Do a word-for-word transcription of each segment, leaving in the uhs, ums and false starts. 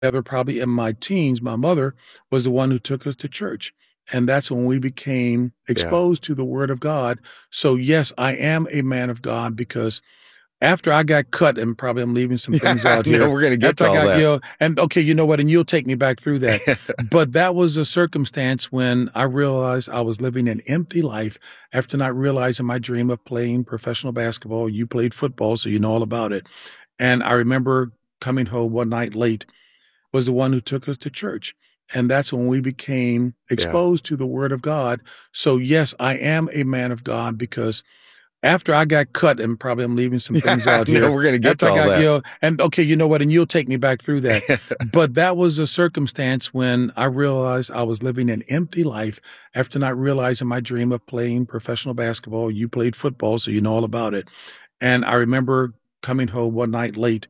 Ever probably in my teens, my mother was the one who took us to church. And that's when we became Yeah. exposed to the word of God. So yes, I am a man of God because after I got cut, and probably I'm leaving some things Yeah, out no, here. we're gonna get After to I all got, you that. know, and okay, you know what? And you'll take me back through that. But that was a circumstance when I realized I was living an empty life after not realizing my dream of playing professional basketball. You played football, so you know all about it. And I remember coming home one night late, was the one who took us to church. And that's when we became Yeah. exposed to the word of God. So yes, I am a man of God because after I got cut, and probably I'm leaving some things Yeah, out no, here. we're gonna get After to I all got, you that. know, and okay, you know what? And you'll take me back through that. But that was a circumstance when I realized I was living an empty life after not realizing my dream of playing professional basketball. You played football, so you know all about it. And I remember coming home one night late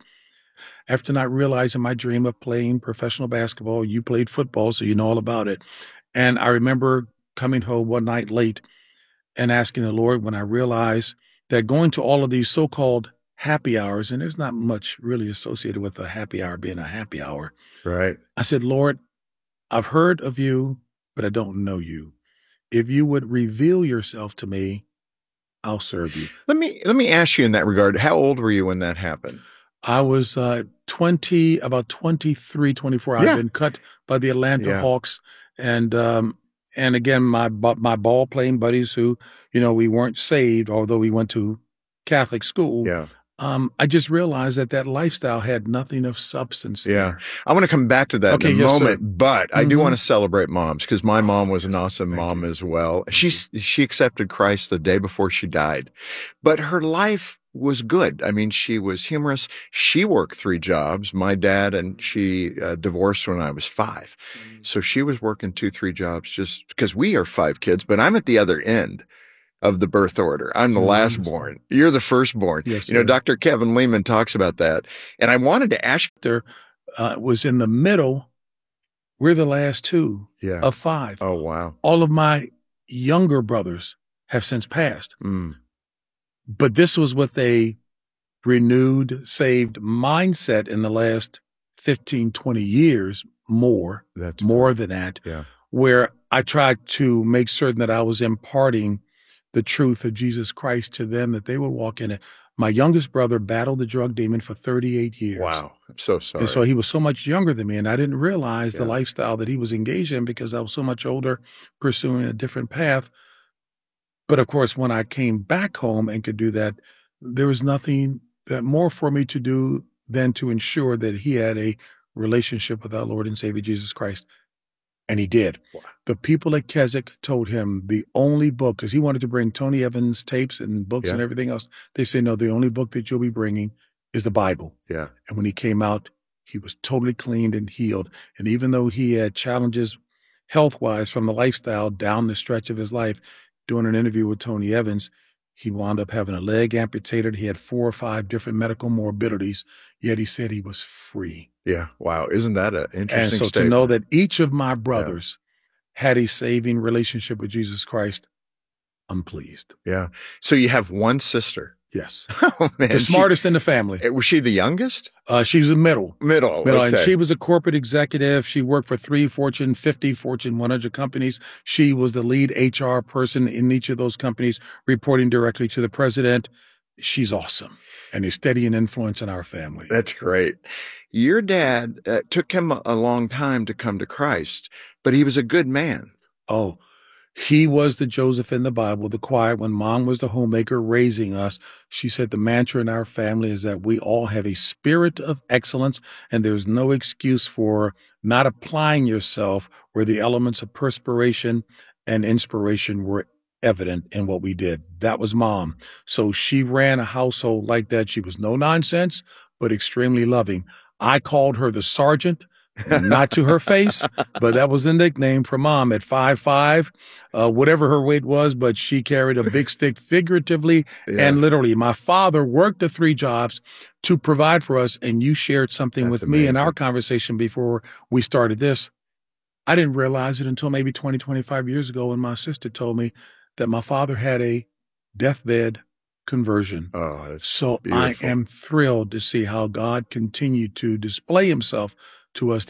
after not realizing my dream of playing professional basketball. You played football, so you know all about it. And I remember coming home one night late and asking the Lord when I realized that going to all of these so-called happy hours, and there's not much really associated with a happy hour being a happy hour. Right. I said, Lord, I've heard of you, but I don't know you. If you would reveal yourself to me, I'll serve you. Let me let me ask you in that regard, how old were you when that happened? I was uh, twenty, about twenty-three, twenty-four. I'd Yeah. been cut by the Atlanta Yeah. Hawks. And, um, and again, my, bu- my ball playing buddies who, you know, we weren't saved, although we went to Catholic school. Yeah. Um, I just realized that that lifestyle had nothing of substance Yeah. there. I want to come back to that Okay, in a yes, sir. moment, but I do Mhm. want to celebrate moms because my mom Oh, was an yes. awesome Thank mom you. as well. Thank She's she accepted Christ the day before she died. But her life was good. I mean, she was humorous. She worked three jobs. My dad and she uh, divorced when I was five. So she was working two, three jobs just because we are five kids, but I'm at the other end of the birth order. I'm the Oh, last yes. born. You're the firstborn. Yes, You know, sir. Doctor Kevin Lehman talks about that. And I wanted to ask. There uh, was in the middle. We're the last two Yeah. of five. Oh, wow. All of my younger brothers have since passed. Mm. But this was with a renewed, saved mindset in the last fifteen, twenty years, more, That's more great. than that, Yeah. where I tried to make certain that I was imparting the truth of Jesus Christ to them, that they would walk in it. My youngest brother battled the drug demon for thirty-eight years. Wow. I'm so And so sorry. he was so much younger than me, and I didn't realize the Yeah. lifestyle that he was engaged in because I was so much older, pursuing a different path. But of course, when I came back home and could do that, there was nothing that more for me to do than to ensure that he had a relationship with our Lord and Savior Jesus Christ. And he did. Wow. The people at Keswick told him the only book, because he wanted to bring Tony Evans tapes and books Yeah. and everything else. They said, no, the only book that you'll be bringing is the Bible. Yeah. And when he came out, he was totally cleaned and healed. And even though he had challenges health-wise from the lifestyle down the stretch of his life, doing an interview with Tony Evans, he wound up having a leg amputated. He had four or five different medical morbidities, yet he said he was free. Yeah. Wow. Isn't that an interesting And so statement? to know that each of my brothers yeah. had a saving relationship with Jesus Christ, I'm pleased. Yeah. So you have one sister. Yes. Oh, man. The smartest she, in the family. Was she the youngest? Uh, she was the middle. Middle. Middle. Okay. And she was a corporate executive. She worked for three Fortune fifty, Fortune one hundred companies. She was the lead H R person in each of those companies, reporting directly to the president. She's awesome and a steady and influence in our family. That's great. Your dad, uh, took him a, a long time to come to Christ, but he was a good man. Oh, he was the Joseph in the Bible, the quiet. When mom was the homemaker raising us, she said the mantra in our family is that we all have a spirit of excellence, and there's no excuse for not applying yourself where the elements of perspiration and inspiration were evident in what we did. That was mom. So she ran a household like that. She was no nonsense, but extremely loving. I called her the sergeant. Not to her face, but that was a nickname for mom at five five, uh, whatever her weight was, but she carried a big stick figuratively yeah. and literally. My father worked the three jobs to provide for us, and you shared something That's with amazing. me in our conversation before we started this. I didn't realize it until maybe twenty, twenty-five years ago when my sister told me that my father had a deathbed conversion. Oh, that's so beautiful. I am thrilled to see how God continued to display himself to us